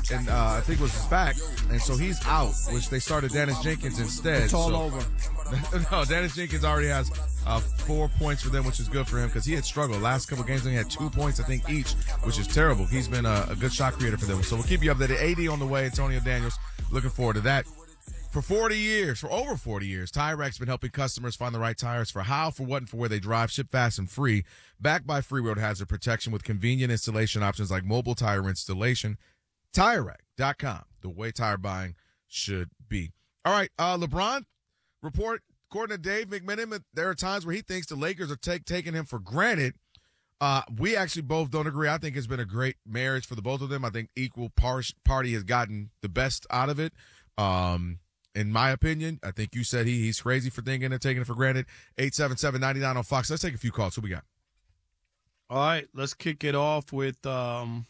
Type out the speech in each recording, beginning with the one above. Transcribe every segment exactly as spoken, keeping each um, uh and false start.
and uh, I think it was his back, and so he's out, which they started Dennis Jenkins instead. It's all so, over. No, Dennis Jenkins already has uh, four points for them, which is good for him because he had struggled. Last couple games, he had two points, I think, each, which is terrible. He's been a, a good shot creator for them. So we'll keep you updated. A D on the way, Antonio Daniels. Looking forward to that. For forty years, for over forty years, Tire-Rac's been helping customers find the right tires for how, for what, and for where they drive. Ship fast and free. Backed by Free Road Hazard Protection with convenient installation options like mobile tire installation. Tire Rack dot com, the way tire buying should be. All right, uh, LeBron report, according to Dave McMenamin, there are times where he thinks the Lakers are take, taking him for granted. Uh, we actually both don't agree. I think it's been a great marriage for the both of them. I think equal par- party has gotten the best out of it. Um, in my opinion, I think you said he he's crazy for thinking and taking it for granted. eight seven seven, nine nine on Fox. Let's take a few calls. Who we got? All right, let's kick it off with um,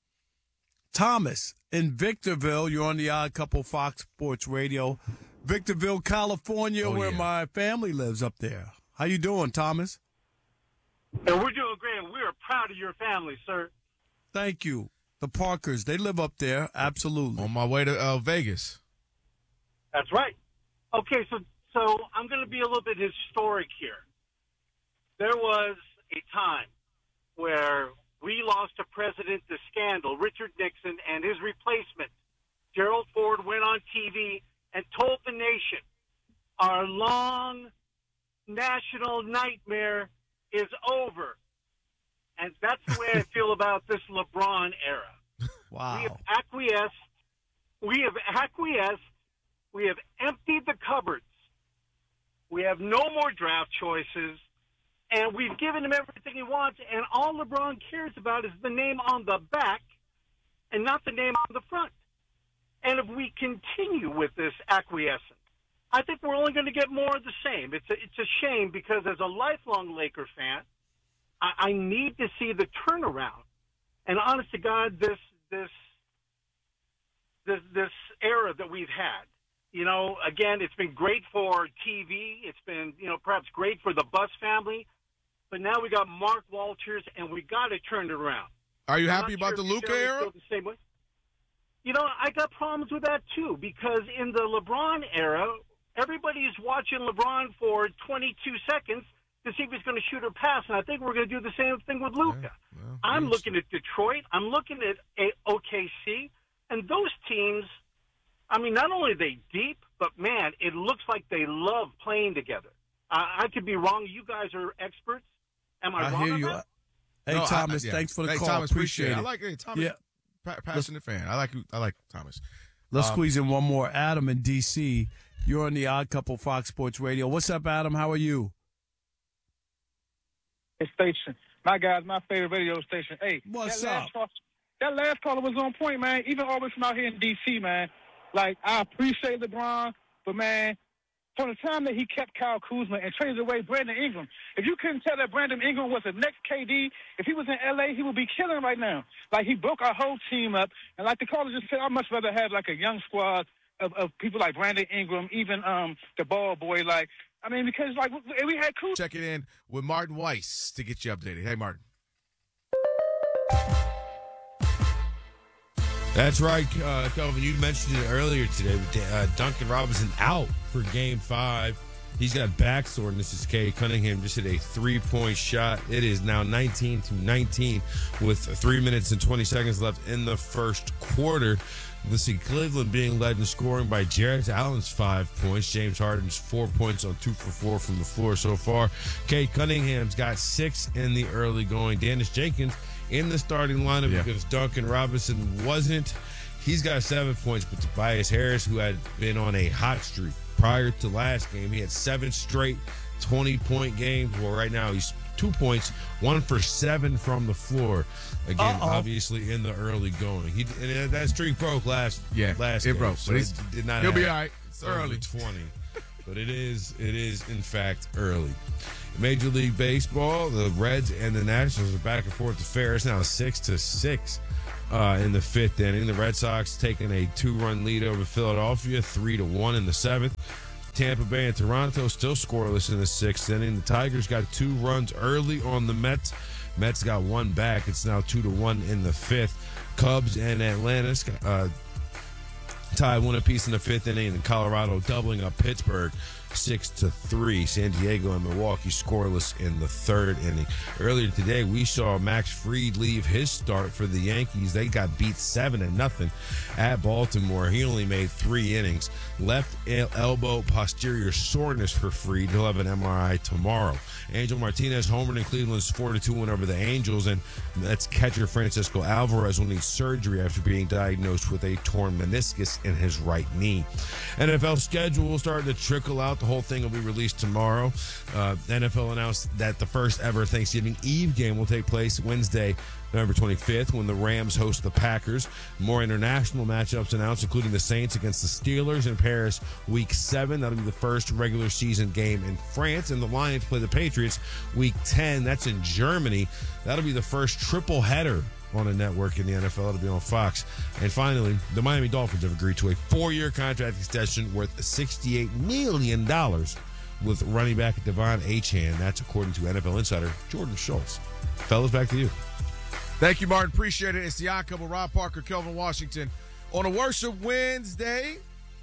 Thomas in Victorville. You're on the Odd Couple Fox Sports Radio. Victorville, California, oh, where yeah. my family lives up there. How you doing, Thomas? And we're doing great. We are proud of your family, sir. Thank you. The Parkers, they live up there. Absolutely. On my way to uh, Vegas. That's right. Okay, so so I'm going to be a little bit historic here. There was a time where we lost a president to scandal, Richard Nixon, and his replacement, Gerald Ford, went on T V and told the nation, our long national nightmare is over. And that's the way I feel about this LeBron era. Wow. We have acquiesced. We have acquiesced. We have emptied the cupboards. We have no more draft choices. And we've given him everything he wants. And all LeBron cares about is the name on the back and not the name on the front. And if we continue with this acquiescence, I think we're only going to get more of the same. It's a, it's a shame because as a lifelong Laker fan, I, I need to see the turnaround. And honest to God, this this this this era that we've had, you know, again, it's been great for T V. It's been, you know, perhaps great for the Buss family. But now we got Mark Walters, and we got to turn it around. Are you I'm happy not about sure the if Luka Jerry's era? still the same way. You know, I got problems with that, too, because in the LeBron era, everybody's watching LeBron for twenty-two seconds to see if he's going to shoot or pass, and I think we're going to do the same thing with Luka. Yeah, well, I'm yes. looking at Detroit. I'm looking at O K C, and those teams, I mean, not only are they deep, but, man, it looks like they love playing together. Uh, I could be wrong. You guys are experts. Am I, I wrong hear on you. that? Hey, No, I- Thomas, yeah. thanks for the hey, call. Thomas, appreciate it. I like hey, Thomas. Yeah. Pa- passionate fan. I like I like Thomas. Let's Um, squeeze in one more. Adam in D C. You're on the Odd Couple Fox Sports Radio. What's up, Adam? How are you? Station. My guy's my favorite radio station. Hey, What's that last up? Call, that last caller was on point, man. Even all the way from out here in D C, man. Like, I appreciate LeBron, but, man, from the time that he kept Kyle Kuzma and traded away Brandon Ingram, if you couldn't tell that Brandon Ingram was the next K D, if he was in L A, he would be killing right now. Like, he broke our whole team up. And like the caller just said, I'd much rather have, like, a young squad of, of people like Brandon Ingram, even um the ball boy. Like, I mean, because, like, we had Kuzma. Check it in with Martin Weiss to get you updated. Hey, Martin. That's right, uh, Kelvin. You mentioned it earlier today. Uh, Duncan Robinson out for Game Five. He's got back soreness. As Cade Cunningham just hit a three-point shot. It is now nineteen to nineteen with three minutes and twenty seconds left in the first quarter. Let's see, Cleveland being led in scoring by Jarrett Allen's five points. James Harden's four points on two for four from the floor so far. Cade Cunningham's got six in the early going. Dennis Jenkins in the starting lineup Yeah. because Duncan Robinson wasn't. He's got seven points, but Tobias Harris, who had been on a hot streak prior to last game, he had seven straight twenty-point games. Well, right now he's two points, one for seven from the floor. Again, Uh-oh. obviously in the early going. He and that streak broke last Yeah, last it game, broke, so but it he's, did not. he'll be happen. all right. It's Over early. twenty, but it is it is in fact early. Major League Baseball, the Reds and the Nationals are back and forth to fair. It's now six to six uh, in the fifth inning. The Red Sox taking a two-run lead over Philadelphia, three to one in the seventh. Tampa Bay and Toronto still scoreless in the sixth inning. The Tigers got two runs early on the Mets. Mets got one back. It's now two to one in the fifth. Cubs and Atlanta uh, tied one apiece in the fifth inning, and Colorado doubling up Pittsburgh six to three. San Diego and Milwaukee scoreless in the third inning. Earlier today, we saw Max Fried leave his start for the Yankees. They got beat seven to nothing at Baltimore. He only made three innings. Left el- elbow posterior soreness for Fried. He'll have an M R I tomorrow. Angel Martinez homered in Cleveland's four to two win over the Angels, and that's catcher Francisco Alvarez will need surgery after being diagnosed with a torn meniscus in his right knee. N F L schedule will start to trickle out. The whole thing will be released tomorrow. Uh, N F L announced that the first ever Thanksgiving Eve game will take place Wednesday, November twenty-fifth, when the Rams host the Packers. More international matchups announced, including the Saints against the Steelers in Paris week seven. That'll be the first regular season game in France. And the Lions play the Patriots week ten. That's in Germany. That'll be the first triple header on a network in the N F L. It'll be on Fox. And finally, the Miami Dolphins have agreed to a four-year contract extension worth sixty-eight million dollars with running back Devon Achane. That's according to N F L insider Jordan Schultz. Fellas, back to you. Thank you, Martin. Appreciate it. It's the Odd Couple, Rob Parker, Kelvin Washington on a Worship Wednesday.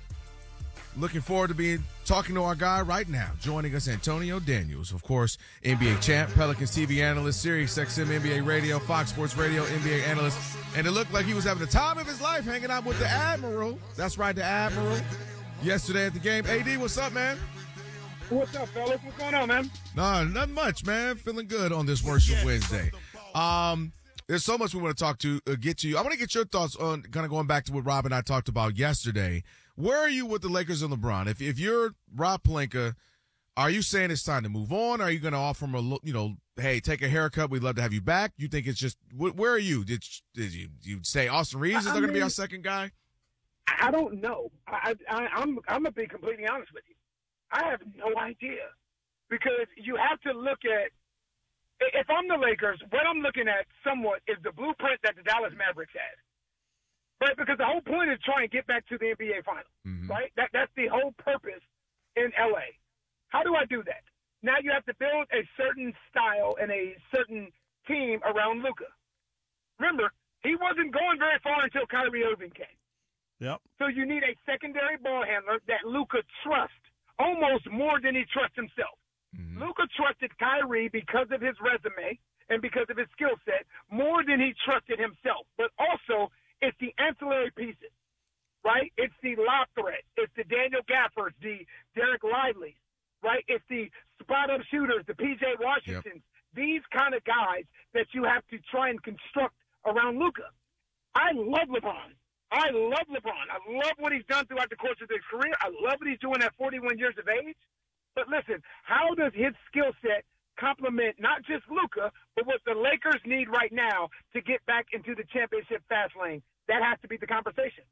Looking forward to being talking to our guy right now. Joining us, Antonio Daniels, of course, N B A champ, Pelicans T V analyst, Sirius X M N B A radio, Fox Sports Radio, N B A analyst. And it looked like he was having the time of his life hanging out with the Admiral. That's right, the Admiral. Yesterday at the game. A D, what's up, man? What's up, fellas? What's going on, man? No, nothing much, man. Feeling good on this Worship Wednesday. Um, there's so much we want to talk to, uh, get to you. I want to get your thoughts on kind of going back to what Rob and I talked about yesterday. Where are you with the Lakers and LeBron? If if you're Rob Pelinka, are you saying it's time to move on? Are you going to offer him a, you know, hey, take a haircut. We'd love to have you back. You think it's just, wh- where are you? Did, did you you say Austin Reeves is going to be our second guy? I don't know. I, I, I'm I'm gonna be completely honest with you. I have no idea, because you have to look at. If I'm the Lakers, what I'm looking at somewhat is the blueprint that the Dallas Mavericks had, right? Because the whole point is trying to get back to the N B A Finals, Mm-hmm. right? That that's the whole purpose in L A. How do I do that? Now you have to build a certain style and a certain team around Luka. Remember, he wasn't going very far until Kyrie Irving came. Yep. So you need a secondary ball handler that Luka trusts almost more than he trusts himself. Mm-hmm. Luka trusted Kyrie because of his resume and because of his skill set more than he trusted himself. But also, it's the ancillary pieces, right? It's the lob threat. It's the Daniel Gaffers, the Derek Lively's, right? It's the spot-up shooters, the P J Washingtons. Yep. These kind of guys that you have to try and construct around Luka. I love LeBron. I love LeBron. I love what he's done throughout the course of his career. I love what he's doing at forty-one years of age. But listen, how does his skill set complement not just Luka, but what the Lakers need right now to get back into the championship fast lane? That has to be the conversation.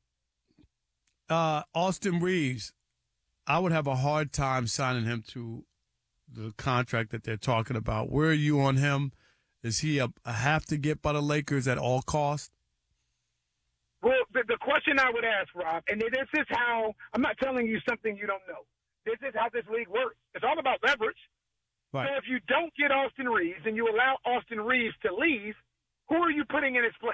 Uh, Austin Reeves, I would have a hard time signing him to the contract that they're talking about. Where are you on him? Is he a, a have to get by the Lakers at all costs? Well, the, the question I would ask, Rob, and this is how – I'm not telling you something you don't know. This is how this league works. It's all about leverage. Right. So if you don't get Austin Reeves and you allow Austin Reeves to leave, who are you putting in his place?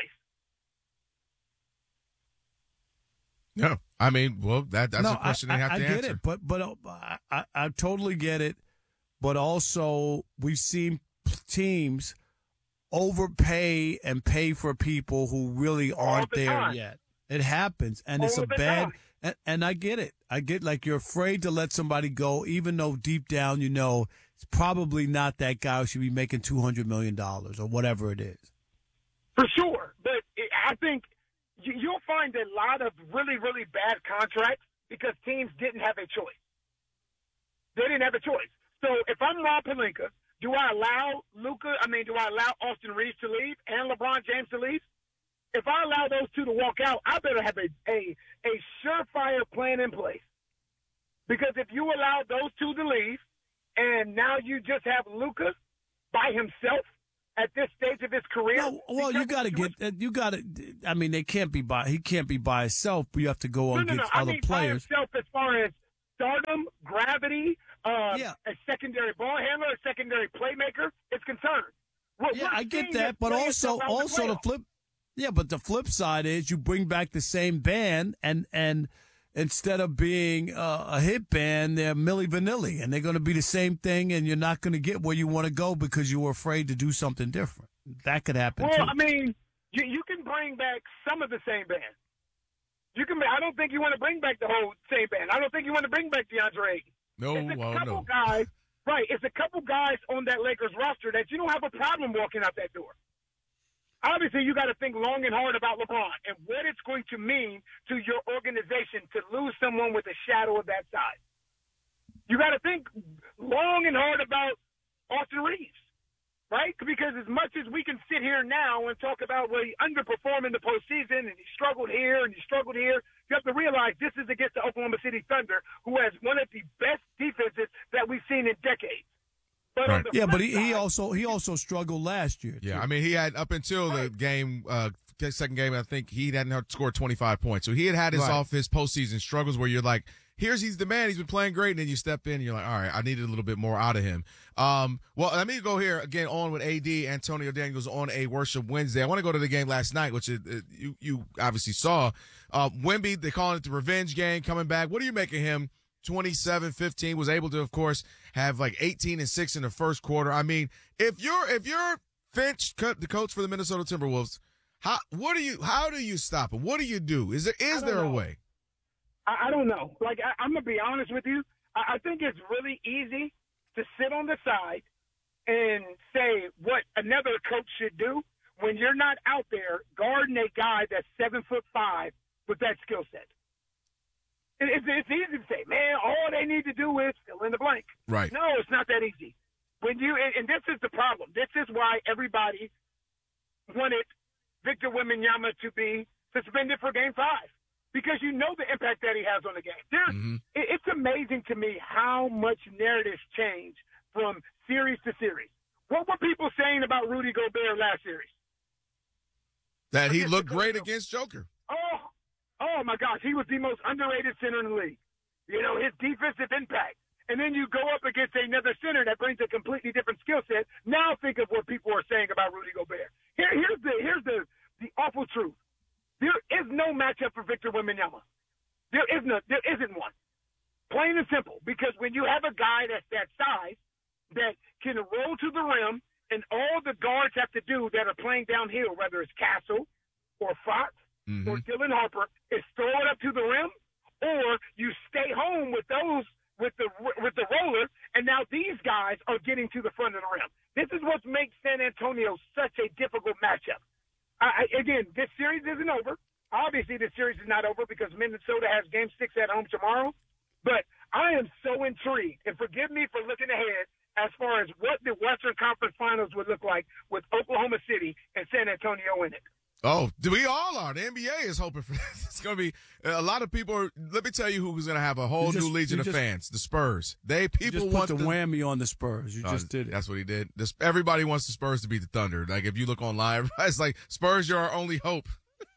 No, I mean, well, that that's no, a question I, they have I, to I get answer. it, but but uh, I, I I totally get it. But also, we've seen teams overpay and pay for people who really aren't the there time. yet. It happens, and it's All a the bad. time. And, and I get it. I get like you're afraid to let somebody go, even though deep down you know it's probably not that guy who should be making two hundred million dollars or whatever it is. For sure. But it, I think you, you'll find a lot of really, really bad contracts because teams didn't have a choice. They didn't have a choice. So if I'm Rob Pelinka, do I allow Luka, I mean, do I allow Austin Reeves to leave and LeBron James to leave? If I allow those two to walk out, I better have a, a, a surefire plan in place. Because if you allow those two to leave, and now you just have Luka by himself at this stage of his career. No, well, you got to get you got to. I mean, they can't be by. He can't be by himself. But you have to go no, and no, get no. I other mean, players. by himself as far as stardom, gravity, uh, Yeah. a secondary ball handler, a secondary playmaker is concerned. What Yeah, we're I get seeing that, is but players also around also the playoffs. flip. Yeah, but the flip side is you bring back the same band, and and instead of being uh, a hit band, they're Milli Vanilli, and they're going to be the same thing, and you're not going to get where you want to go because you were afraid to do something different. That could happen, Well, too. I mean, you, you can bring back some of the same band. You can. I don't think you want to bring back the whole same band. I don't think you want to bring back DeAndre Ayton. No, It's a well, couple no. guys, right? It's a couple guys on that Lakers roster that you don't have a problem walking out that door. Obviously, you got to think long and hard about LeBron and what it's going to mean to your organization to lose someone with a shadow of that size. You got to think long and hard about Austin Reeves, right? Because as much as we can sit here now and talk about, well, he underperformed in the postseason and he struggled here and he struggled here, you have to realize this is against the Oklahoma City Thunder, who has one of the best defenses that we've seen in decades. But Right. on the Yeah, but flip he, he side- also he also struggled last year. Yeah, too. I mean, he had up until the game, uh, second game, I think he hadn't scored twenty-five points. So he had had his Right. off his postseason struggles where you're like, here's he's the man, he's been playing great, and then you step in and you're like, all right, I needed a little bit more out of him. Um, well, let me go here again on with A D, Antonio Daniels on a Worship Wednesday. I want to go to the game last night, which it, it, you you obviously saw. Uh, Wemby, they calling it the revenge game, coming back. What do you make of him? twenty-seven fifteen, was able to, of course, have like eighteen and six in the first quarter. I mean, if you're if you're Finch, the coach for the Minnesota Timberwolves, how what do you how do you stop him? What do you do? Is there is I don't there a know. way? I, I don't know. Like, I, I'm going to be honest with you. I, I think it's really easy to sit on the side and say what another coach should do when you're not out there guarding a guy that's seven foot five with that skill set. It, it's, it's easy to say, man, all they need to do is fill in the blank. Right. No, it's not that easy. When you and, and this is the problem. This is why everybody wanted Victor Wembanyama to be suspended for Game Five, because you know the impact that he has on the game. There's, Mhm. it, it's amazing to me how much narratives change from series to series. What were people saying about Rudy Gobert last series? That he Against looked the great Cardinals. against Joker. Oh, oh my gosh, he was the most underrated center in the league. You know, his defensive impact. And then you go up against another center that brings a completely different skill set. Now think of what people are saying about Rudy Gobert. Here, here's the here's the, the awful truth. There is no matchup for Victor Wembanyama. There is no, there isn't one. Plain and simple. Because when you have a guy that's that size that can roll to the rim, and all the guards have to do that are playing downhill, whether it's Castle or Fox Mhm. or Dylan Harper, is throw it up to the rim, or you stay home with those with the with the roller, and now these guys are getting to the front of the rim. This is what makes San Antonio such a difficult matchup. I, I, again, this series isn't over. Obviously, this series is not over because Minnesota has Game Six at home tomorrow. But I am so intrigued, and forgive me for looking ahead as far as what the Western Conference Finals would look like with Oklahoma City and San Antonio in it. Oh, we all are. The N B A is hoping for this. It's going to be a lot of people. Are, let me tell you who's going to have a whole You just- new legion you of just- fans. The Spurs. They You people just want put the the, whammy on the Spurs. You Oh, just did it. That's what he did. This, everybody wants the Spurs to beat the Thunder. Like if you look online, it's like Spurs, you're our only hope.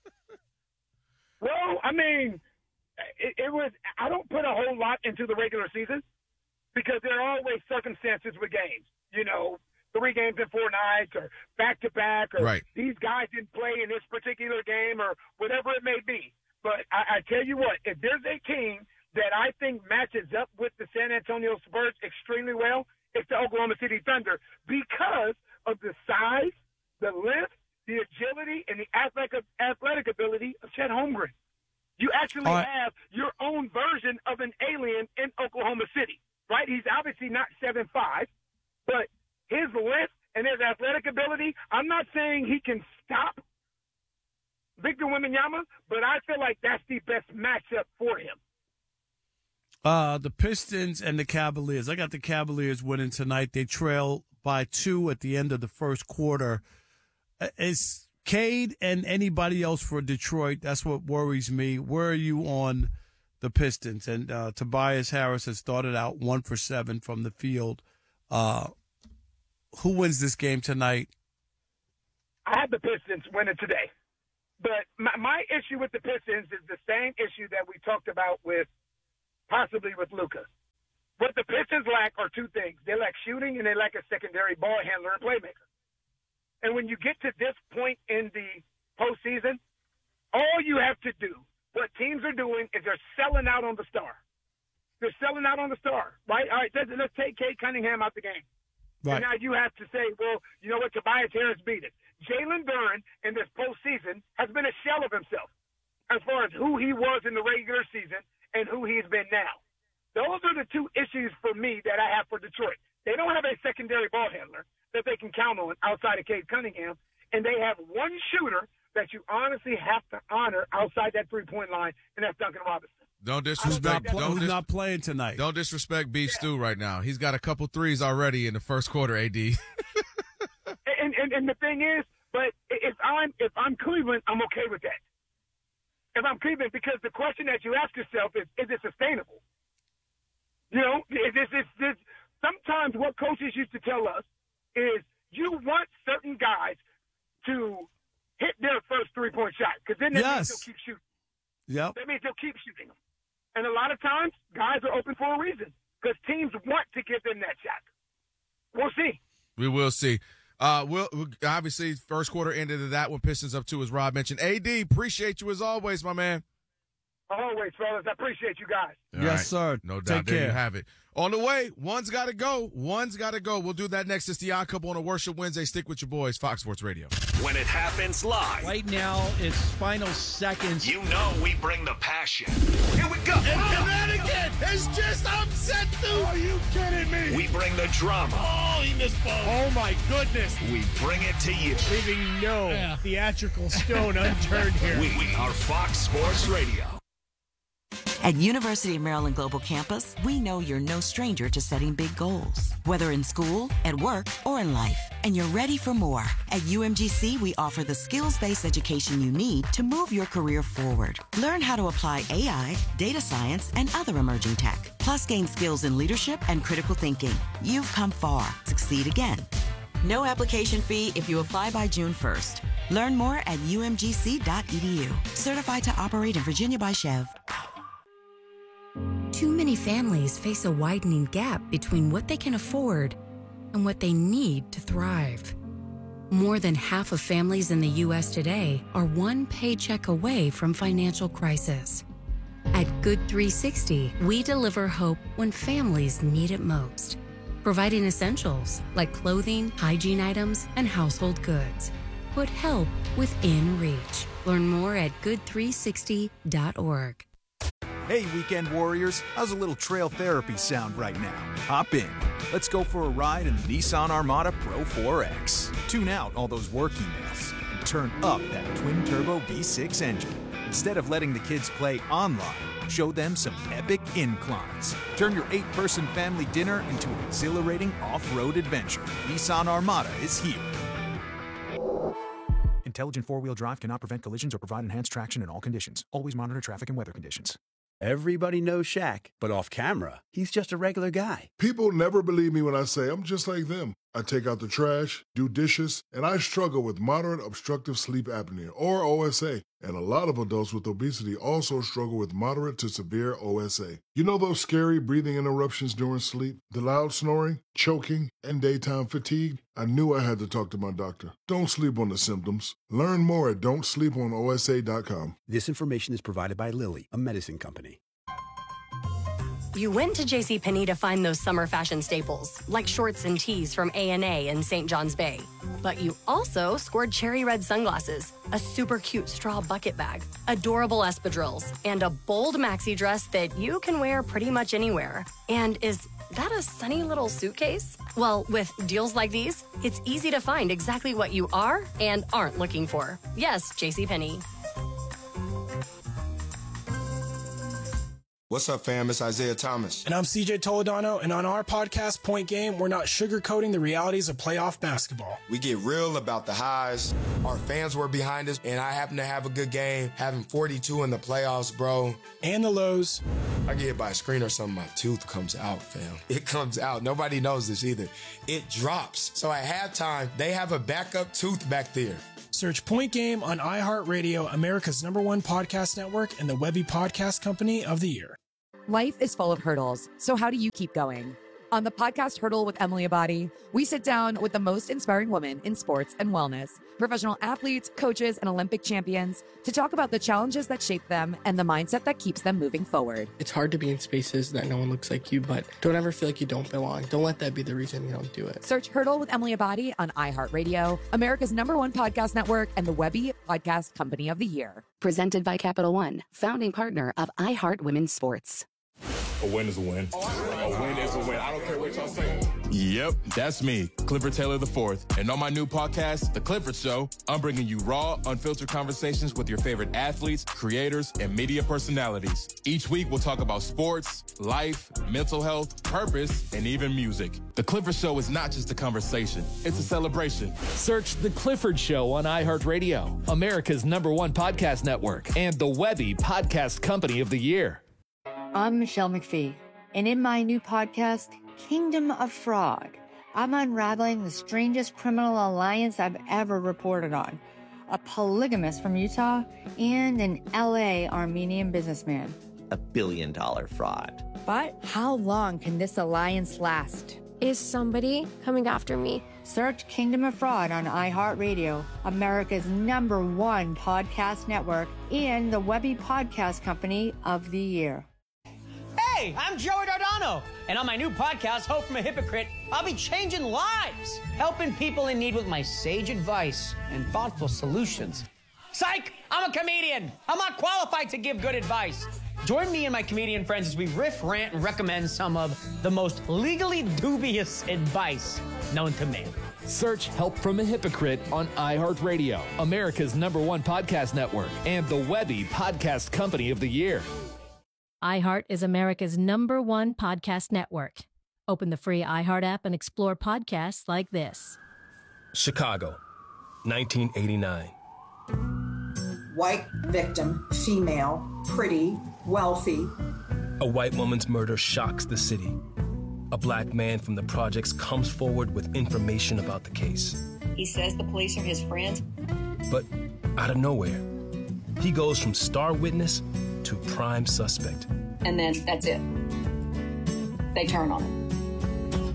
Well, I mean, it, it was. I don't put a whole lot into the regular season because there are always circumstances with games. You know, three games in four nights, or back to back, or Right. these guys didn't play in this particular game, or whatever it may be. But I, I tell you what, if there's a team that I think matches up with the San Antonio Spurs extremely well, it's the Oklahoma City Thunder because of the size, the length, the agility, and the athletic, athletic ability of Chet Holmgren. You actually All right. have your own version of an alien in Oklahoma City, right? He's obviously not seven five, but his length and his athletic ability, I'm not saying he can stop Victor Wembanyama, but I feel like that's the best matchup for him. Uh, the Pistons and the Cavaliers. I got the Cavaliers winning tonight. They trail by two at the end of the first quarter. Uh, Is Cade and anybody else for Detroit? That's what worries me. Where are you on the Pistons? And uh, Tobias Harris has started out one for seven from the field. Uh, who wins this game tonight? I have the Pistons winning today. But my, my issue with the Pistons is the same issue that we talked about with possibly with Luka. What the Pistons lack are two things. They lack shooting and they lack a secondary ball handler and playmaker. And when you get to this point in the postseason, all you have to do, what teams are doing is they're selling out on the star. They're selling out on the star, right? All right, let's, let's take Cade Cunningham out the game. Right. And now you have to say, well, you know what, Tobias Harris beat it. Jalen Duren in this postseason has been a shell of himself as far as who he was in the regular season and who he's been now. Those are the two issues for me that I have for Detroit. They don't have a secondary ball handler that they can count on outside of Cade Cunningham, and they have one shooter that you honestly have to honor outside that three-point line, and that's Duncan Robinson. Don't Who's disrespect. not, pl- don't who's dis- not playing tonight? Don't disrespect Beef Stew right now. He's got a couple threes already in the first quarter. A D. and, and and the thing is, but if I'm if I'm Cleveland, I'm okay with that. If I'm Cleveland, because the question that you ask yourself is, is it sustainable? You know, is this, is this, sometimes what coaches used to tell us is you want certain guys to hit their first three-point shot, because then that Yes. means they'll keep shooting. Yep. That means they'll keep shooting them. And a lot of times, guys are open for a reason, because teams want to give them that shot. We'll see. We will see. Uh, we'll, we'll obviously first quarter ended of that one. Pistons up two, as Rob mentioned. A D, appreciate you as always, my man. Always, fellas. I appreciate you guys. All Yes, right. sir. No Take doubt. There care. you have it. On the way, one's got to go. One's got to go. We'll do that next. It's the Odd Couple on a Worship Wednesday. Stick with your boys, Fox Sports Radio. When it happens live, Right now, it's final seconds. you know we bring the passion. Here we go. And Connecticut is just upset, dude. Are you kidding me? We bring the drama. Oh, he missed ball. Oh, my goodness. We bring it to you. Leaving no theatrical stone unturned here. We are Fox Sports Radio. At University of Maryland Global Campus, we know you're no stranger to setting big goals, whether in school, at work, or in life, and you're ready for more. At U M G C, we offer the skills-based education you need to move your career forward. Learn how to apply A I, data science, and other emerging tech, plus gain skills in leadership and critical thinking. You've come far. Succeed again. No application fee if you apply by June first. Learn more at U M G C dot E D U. Certified to operate in Virginia by Chev. Too many families face a widening gap between what they can afford and what they need to thrive. More than half of families in the U S today are one paycheck away from financial crisis. At Good three sixty, we deliver hope when families need it most, providing essentials like clothing, hygiene items, and household goods. Put help within reach. Learn more at good three sixty dot org. Hey, weekend warriors, how's a little trail therapy sound right now? Hop in. Let's go for a ride in the Nissan Armada Pro four X. Tune out all those work emails and turn up that twin-turbo V six engine. Instead of letting the kids play online, show them some epic inclines. Turn your eight-person family dinner into an exhilarating off-road adventure. Nissan Armada is here. Intelligent four-wheel drive cannot prevent collisions or provide enhanced traction in all conditions. Always monitor traffic and weather conditions. Everybody knows Shaq, but off camera, he's just a regular guy. People never believe me when I say I'm just like them. I take out the trash, do dishes, and I struggle with moderate obstructive sleep apnea, or O S A. And a lot of adults with obesity also struggle with moderate to severe O S A. You know those scary breathing interruptions during sleep, the loud snoring, choking, and daytime fatigue? I knew I had to talk to my doctor. Don't sleep on the symptoms. Learn more at don't sleep on O S A dot com. This information is provided by Lilly, a medicine company. You went to JCPenney to find those summer fashion staples, like shorts and tees from A and A in Saint John's Bay. But you also scored cherry red sunglasses, a super cute straw bucket bag, adorable espadrilles, and a bold maxi dress that you can wear pretty much anywhere. And is that a sunny little suitcase? Well, with deals like these, it's easy to find exactly what you are and aren't looking for. Yes, JCPenney. What's up, fam? It's Isaiah Thomas. And I'm C J Toledano, and on our podcast, Point Game, we're not sugarcoating the realities of playoff basketball. We get real about the highs. Our fans were behind us, and I happen to have a good game, having forty-two in the playoffs, bro. And the lows. I get hit by a screen or something, my tooth comes out, fam. It comes out. Nobody knows this either. It drops. So at halftime, they have a backup tooth back there. Search Point Game on iHeartRadio, America's number one podcast network, and the Webby Podcast Company of the Year. Life is full of hurdles, so how do you keep going? On the podcast Hurdle with Emily Abadi, we sit down with the most inspiring women in sports and wellness, professional athletes, coaches, and Olympic champions to talk about the challenges that shape them and the mindset that keeps them moving forward. It's hard to be in spaces that no one looks like you, but don't ever feel like you don't belong. Don't let that be the reason you don't do it. Search Hurdle with Emily Abadi on iHeartRadio, America's number one podcast network, and the Webby Podcast Company of the Year. Presented by Capital One, founding partner of iHeart Women's Sports. A win is a win. A win is a win. I don't care what y'all say. Yep, that's me, Clifford Taylor the fourth. And on my new podcast, The Clifford Show, I'm bringing you raw, unfiltered conversations with your favorite athletes, creators, and media personalities. Each week, we'll talk about sports, life, mental health, purpose, and even music. The Clifford Show is not just a conversation, it's a celebration. Search The Clifford Show on iHeartRadio, America's number one podcast network, and the Webby Podcast Company of the Year. I'm Michelle McPhee, and in my new podcast, Kingdom of Fraud, I'm unraveling the strangest criminal alliance I've ever reported on. A polygamist from Utah and an L A Armenian businessman. A billion dollar fraud. But how long can this alliance last? Is somebody coming after me? Search Kingdom of Fraud on iHeartRadio, America's number one podcast network, and the Webby Podcast Company of the Year. Hey, I'm Joey Dardano, and on my new podcast, Hope from a Hypocrite, I'll be changing lives, helping people in need with my sage advice and thoughtful solutions. Psych! I'm a comedian. I'm not qualified to give good advice. Join me and my comedian friends as we riff, rant, and recommend some of the most legally dubious advice known to man. Search Help from a Hypocrite on iHeartRadio, America's number one podcast network, and the Webby Podcast Company of the Year. iHeart is America's number one podcast network. Open the free iHeart app and explore podcasts like this. Chicago, nineteen eighty-nine. White victim, female, pretty, wealthy. A white woman's murder shocks the city. A black man from the projects comes forward with information about the case. He says the police are his friends. But out of nowhere, he goes from star witness to prime suspect. And then that's it. They turn on him.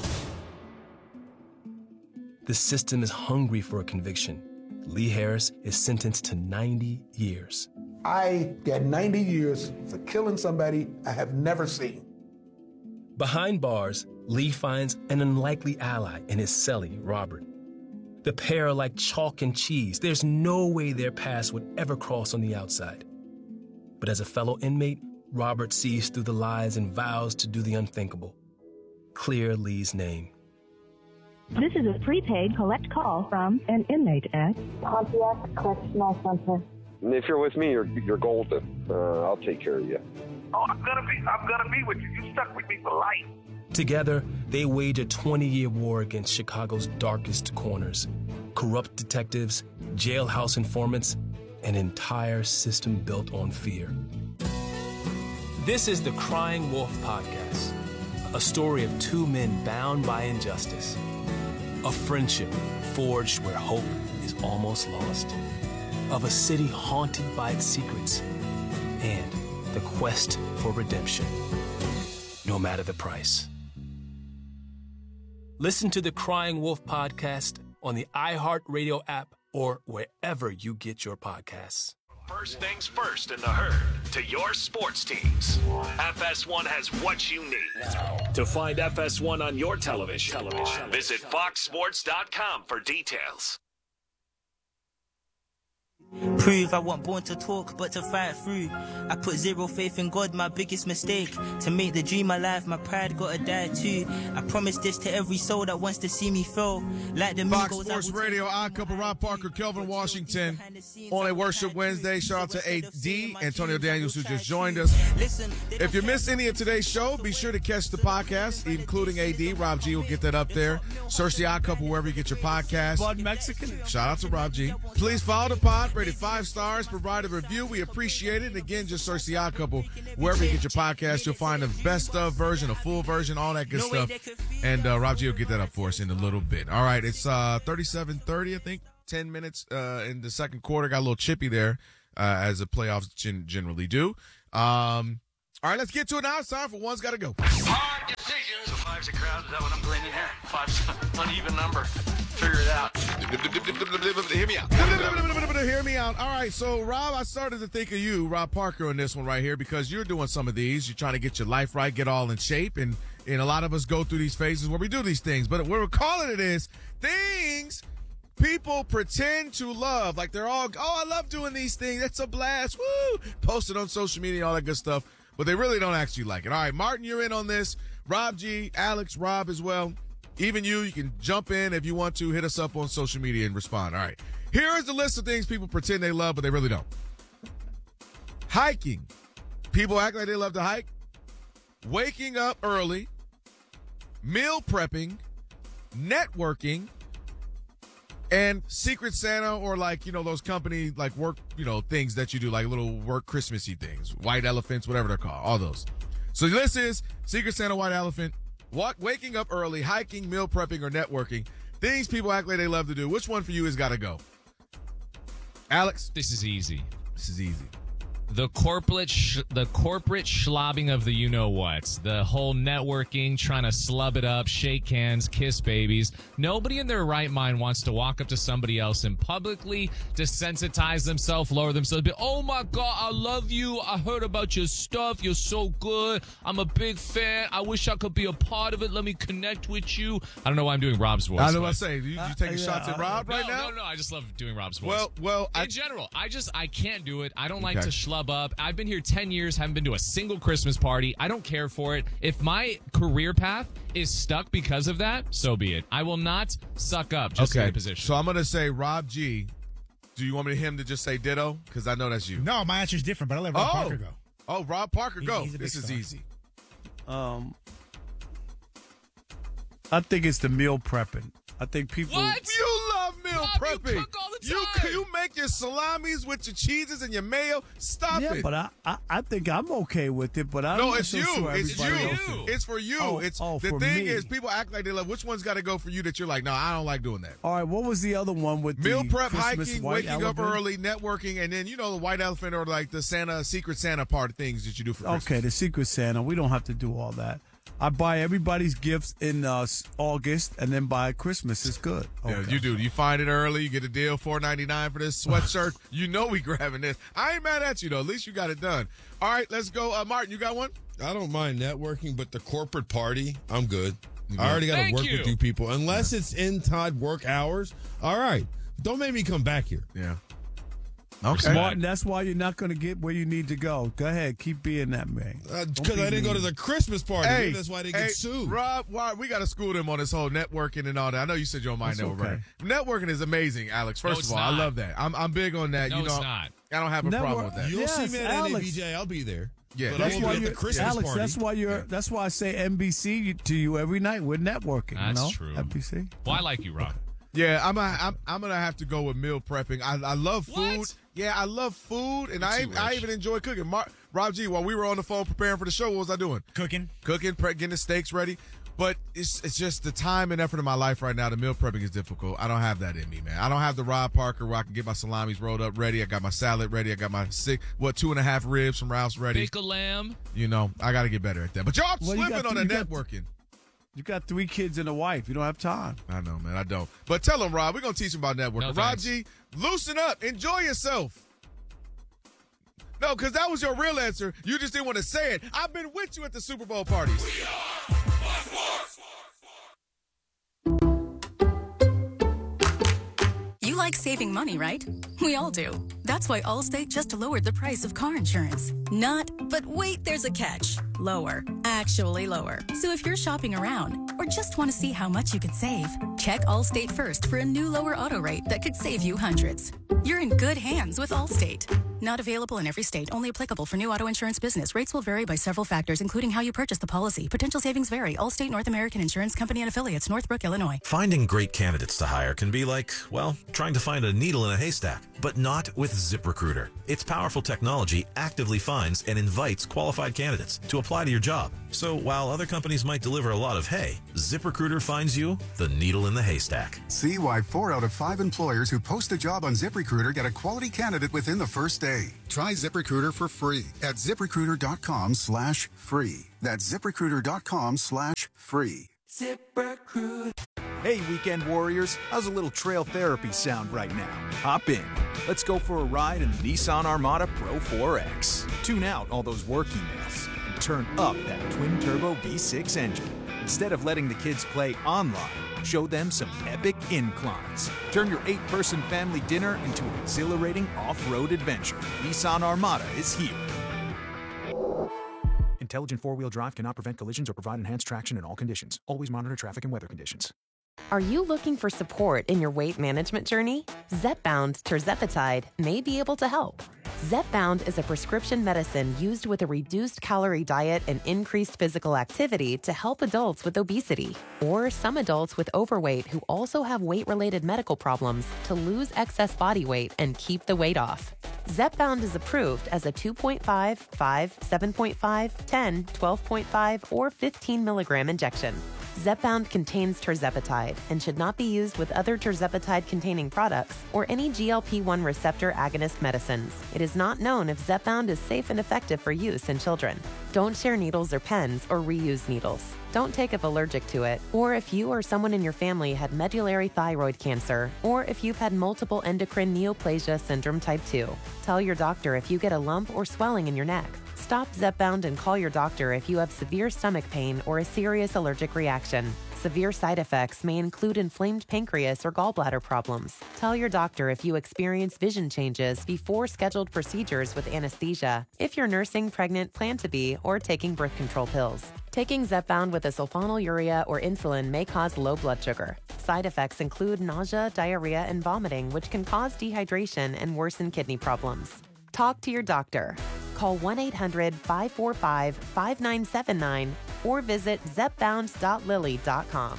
The system is hungry for a conviction. Lee Harris is sentenced to ninety years. I got ninety years for killing somebody I have never seen. Behind bars, Lee finds an unlikely ally in his cellie, Robert. The pair are like chalk and cheese. There's no way their paths would ever cross on the outside. But as a fellow inmate, Robert sees through the lies and vows to do the unthinkable. Clear Lee's name. This is a prepaid collect call from an inmate at Pontiac Correctional Center. If you're with me, you're you're golden. Uh, I'll take care of you. Oh, I'm gonna be I'm gonna be with you. You stuck with me for life. Together, they wage a twenty-year war against Chicago's darkest corners. Corrupt detectives, jailhouse informants, an entire system built on fear. This is the Crying Wolf Podcast, a story of two men bound by injustice. A friendship forged where hope is almost lost. Of a city haunted by its secrets. And the quest for redemption, no matter the price. Listen to the Crying Wolf Podcast on the iHeartRadio app or wherever you get your podcasts. First things first in the herd to your sports teams. F S one has what you need. To find F S one on your television, television. Visit fox sports dot com for details. Prove I wasn't born to talk, but to fight through. I put zero faith in God, my biggest mistake. To make the dream alive, my pride gotta die too. I promise this to every soul that wants to see me fail. Like the Fox Sports Radio, Odd Couple, Rob Parker, Kelvin Washington. On a Worship Wednesday, shout out to A D, Antonio Daniels, who just joined us. If you missed any of today's show, be sure to catch the podcast, including A D. Rob G will get that up there. Search the Odd Couple wherever you get your podcast. Blood Mexican. Shout out to Rob G. Please follow the pod. Rated five stars, provide a review. We appreciate it. And again, just search the Odd Couple wherever you get your podcast. You'll find the best of version, a full version, all that good stuff. And uh, Rob G will get that up for us in a little bit. All right, it's uh, thirty-seven thirty, I think. ten minutes uh, in the second quarter. Got a little chippy there, uh, as the playoffs gen- generally do. Um, all right, let's get to it now. It's time for One's Gotta Go. Hard decisions Five's a crowd. Is that what I'm playing in here? Five's an uneven number. Figure it out. Hear me out. Hear me out. All right, so, Rob, I started to think of you, Rob Parker, on this one right here because you're doing some of these. You're trying to get your life right, get all in shape, and, and a lot of us go through these phases where we do these things. But what we're calling it is things people pretend to love. Like they're all, oh, I love doing these things. It's a blast. Woo! Post it on social media, all that good stuff. But they really don't actually like it. All right, Martin, you're in on this. Rob G, Alex, Rob as well. Even you, you can jump in if you want to. Hit us up on social media and respond. All right. Here is the list of things people pretend they love, but they really don't. Hiking. People act like they love to hike. Waking up early. Meal prepping. Networking. And Secret Santa, or like, you know, those company, like work, you know, things that you do, like little work Christmassy things. White elephants, whatever they're called. All those. So this is Secret Santa, White Elephant. Walk, waking up early, hiking, meal prepping, or networking. Things people act like they love to do. Which one for you has got to go? Alex? This is easy. This is easy. The corporate sh- the corporate schlobbing of the you-know-whats. The whole networking, trying to slub it up, shake hands, kiss babies. Nobody in their right mind wants to walk up to somebody else and publicly desensitize themselves, lower themselves, be, oh my God, I love you. I heard about your stuff. You're so good. I'm a big fan. I wish I could be a part of it. Let me connect with you. I don't know why I'm doing Rob's voice. I know what I say. You, you taking uh, shots yeah, at Rob no, right now? No, no, I just love doing Rob's voice. Well, well, in I, general, I just, I can't do it. I don't like Okay. to schlub up. I've been here ten years, haven't been to a single Christmas party. I don't care for it. If my career path is stuck because of that, so be it. I will not suck up just to okay. get a position. So I'm going to say Rob G. Do you want me him to just say ditto? Because I know that's you. No, my answer is different, but I'll let Rob oh. Parker go. Oh, Rob Parker, He- go. he's a big This is star. easy. Um, I think it's the meal prepping. I think people. What? You love meal Rob, prepping. you cook all the You, time. you make your salamis with your cheeses and your mayo. Stop Yeah, it. but I, I, I think I'm okay with it. But I'm no, not it's so you. sure It's you. everybody else is. It's for you. Oh, it's oh, the for thing me. is, people act like they love. Which one's got to go for you that you're like, no, I don't like doing that. All right, what was the other one with Meal the prep, Christmas hiking, white waking elephant? up early, networking, and then you know the white elephant or like the Santa, Secret Santa part of things that you do for Christmas. Okay, the Secret Santa. We don't have to do all that. I buy everybody's gifts in uh, August, and then by Christmas it's good. Yeah, Okay. you do. You find it early. You get a deal, four ninety-nine for this sweatshirt. You know we grabbing this. I ain't mad at you though. At least you got it done. All right, let's go. Uh, Martin, you got one? I don't mind networking, but the corporate party, I'm good. You I already got to Thank work you. with you people. Unless it's inside work hours, all right. Don't make me come back here. Yeah. Okay. Martin, that's why you're not going to get where you need to go. Go ahead. Keep being that man. Because I didn't go to the Christmas party. Hey, Maybe that's why they hey, get sued. Rob, why, we got to school them on this whole networking and all that. I know you said you don't mind That's networking. Networking is amazing, Alex. First No, it's of all, not. I love that. I'm I'm big on that. No, you know, it's not. I don't have a Network- problem with that. You'll Yes, see me at N A Alex. B J. I'll be there. Yeah. But That's I why won't be you, at the Christmas Alex. party. That's why you're. That's why I say N B C to you every night. We're networking. That's you know? true. N B C. Well, I like you, Rob. Yeah, I'm, a, I'm I'm gonna have to go with meal prepping. I, I love food. What? Yeah, I love food, and I too, I Rich. even enjoy cooking. Mar- Rob G, while we were on the phone preparing for the show, what was I doing? Cooking. Cooking, pre- getting the steaks ready. But it's it's just the time and effort of my life right now. The meal prepping is difficult. I don't have that in me, man. I don't have the Rob Parker where I can get my salamis rolled up ready. I got my salad ready. I got my six, what, two and a half ribs from Ralph's ready. Bake a lamb. You know, I got to get better at that. But y'all Well, you slipping got on to- the you got- networking. You got three kids and a wife. You don't have time. I know, man. I don't. But tell them, Rob, we're going to teach them about networking. No, Rob thanks. G, loosen up. Enjoy yourself. No, because that was your real answer. You just didn't want to say it. I've been with you at the Super Bowl parties. You like saving money, right? We all do. That's why Allstate just lowered the price of car insurance. Not, but wait, there's a catch. Lower. Actually lower. So if you're shopping around or just want to see how much you could save, check Allstate first for a new lower auto rate that could save you hundreds. You're in good hands with Allstate. Not available in every state. Only applicable for new auto insurance business. Rates will vary by several factors, including how you purchase the policy. Potential savings vary. Allstate North American Insurance Company and affiliates, Northbrook, Illinois. Finding great candidates to hire can be like, well, trying to find a needle in a haystack, but not with ZipRecruiter. Its powerful technology actively finds and invites qualified candidates to apply to your job. So while other companies might deliver a lot of hay, ZipRecruiter finds you the needle in the haystack. See why four out of five employers who post a job on ZipRecruiter get a quality candidate within the first day. Try ZipRecruiter for free at ZipRecruiter.com slash free. That's ZipRecruiter.com slash free. free. ZipRecruiter. Hey, weekend warriors, how's a little trail therapy sound right now? Hop in. Let's go for a ride in the Nissan Armada Pro four X. Tune out all those work emails and turn up that twin-turbo V six engine. Instead of letting the kids play online, show them some epic inclines. Turn your eight-person family dinner into an exhilarating off-road adventure. Nissan Armada is here. Intelligent four-wheel drive cannot prevent collisions or provide enhanced traction in all conditions. Always monitor traffic and weather conditions. Are you looking for support in your weight management journey? Zepbound tirzepatide may be able to help. Zepbound is a prescription medicine used with a reduced calorie diet and increased physical activity to help adults with obesity or some adults with overweight who also have weight-related medical problems to lose excess body weight and keep the weight off. Zepbound is approved as a two point five, five, seven point five, ten, twelve point five, or fifteen milligram injection. Zepbound contains tirzepatide and should not be used with other tirzepatide-containing products or any G L P one receptor agonist medicines. It is not known if Zepbound is safe and effective for use in children. Don't share needles or pens or reuse needles. Don't take if allergic to it, or if you or someone in your family had medullary thyroid cancer, or if you've had multiple endocrine neoplasia syndrome type two. Tell your doctor if you get a lump or swelling in your neck. Stop Zepbound and call your doctor if you have severe stomach pain or a serious allergic reaction. Severe side effects may include inflamed pancreas or gallbladder problems. Tell your doctor if you experience vision changes before scheduled procedures with anesthesia, if you're nursing, pregnant, plan to be, or taking birth control pills. Taking Zepbound with a sulfonylurea or insulin may cause low blood sugar. Side effects include nausea, diarrhea, and vomiting, which can cause dehydration and worsen kidney problems. Talk to your doctor. Call one eight hundred, five four five, five nine seven nine or visit zepbound dot lilly dot com.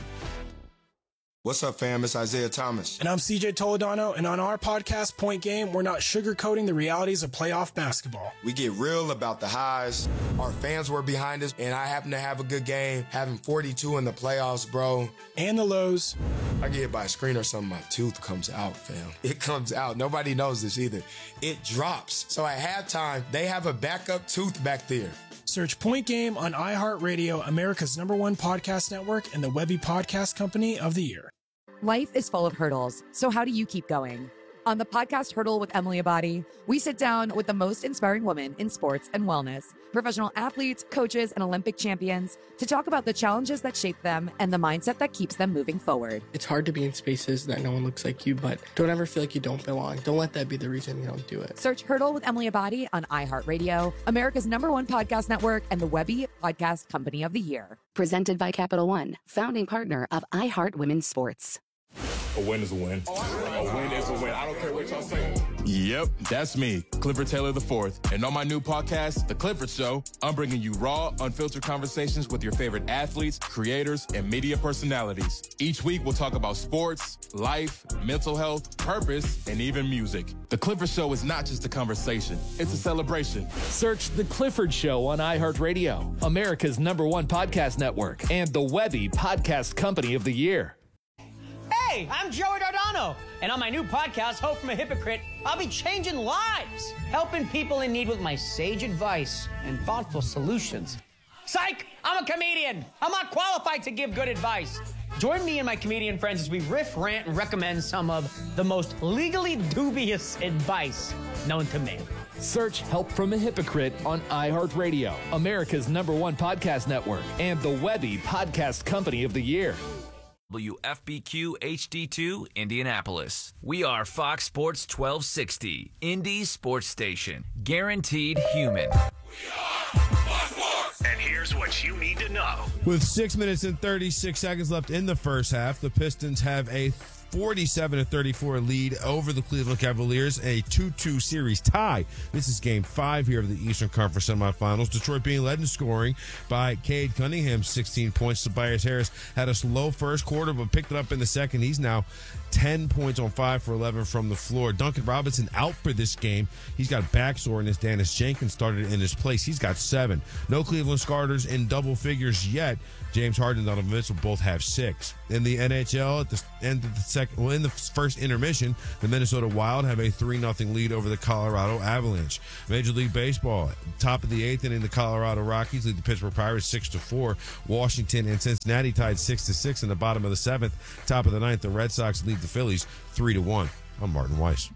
What's up, fam? It's Isaiah Thomas. And I'm C J Toledano, and on our podcast, Point Game, we're not sugarcoating the realities of playoff basketball. We get real about the highs. Our fans were behind us, and I happen to have a good game, having forty-two in the playoffs, bro. And the lows. I get hit by a screen or something, my tooth comes out, fam. It comes out. Nobody knows this either. It drops. So at halftime, they have a backup tooth back there. Search Point Game on iHeartRadio, America's number one podcast network, and the Webby Podcast Company of the Year. Life is full of hurdles, so how do you keep going? On the podcast Hurdle with Emily Abadi, we sit down with the most inspiring women in sports and wellness, professional athletes, coaches, and Olympic champions to talk about the challenges that shape them and the mindset that keeps them moving forward. It's hard to be in spaces that no one looks like you, but don't ever feel like you don't belong. Don't let that be the reason you don't do it. Search Hurdle with Emily Abadi on iHeartRadio, America's number one podcast network, and the Webby Podcast Company of the Year. Presented by Capital One, founding partner of iHeart Women's Sports. A win is a win. A win is a win. I don't care what y'all say. Yep, that's me, Clifford Taylor the fourth. And on my new podcast, The Clifford Show, I'm bringing you raw, unfiltered conversations with your favorite athletes, creators, and media personalities. Each week, we'll talk about sports, life, mental health, purpose, and even music. The Clifford Show is not just a conversation. It's a celebration. Search The Clifford Show on iHeartRadio, America's number one podcast network, and the Webby Podcast Company of the Year. Hey, I'm Joey Dardano, and on my new podcast, Hope from a Hypocrite, I'll be changing lives, helping people in need with my sage advice and thoughtful solutions. Psych! I'm a comedian. I'm not qualified to give good advice. Join me and my comedian friends as we riff, rant, and recommend some of the most legally dubious advice known to man. Search Help from a Hypocrite on iHeartRadio, America's number one podcast network, and the Webby Podcast Company of the Year. W F B Q H D two, Indianapolis. We are Fox Sports twelve sixty, Indy Sports Station. Guaranteed human. And here's what you need to know. With six minutes and thirty-six seconds left in the first half, the Pistons have a forty-seven to thirty-four lead over the Cleveland Cavaliers, a two two series tie. This is game five here of the Eastern Conference semifinals. Detroit being led in scoring by Cade Cunningham, sixteen points. Tobias Harris had a slow first quarter, but picked it up in the second. He's now ten points on five for eleven from the floor. Duncan Robinson out for this game. He's got back soreness. Dennis Jenkins started in his place. He's got seven. No Cleveland starters in double figures yet. James Harden and Donovan Mitchell both have six. In the N H L, at the end of the second second, well, in the first intermission, the Minnesota Wild have a three nothing lead over the Colorado Avalanche. Major League Baseball, top of the eighth inning, the Colorado Rockies lead the Pittsburgh Pirates six to four. Washington and Cincinnati tied six to six in the bottom of the seventh. Top of the ninth, the Red Sox lead the Phillies three to one. I'm Martin Weiss.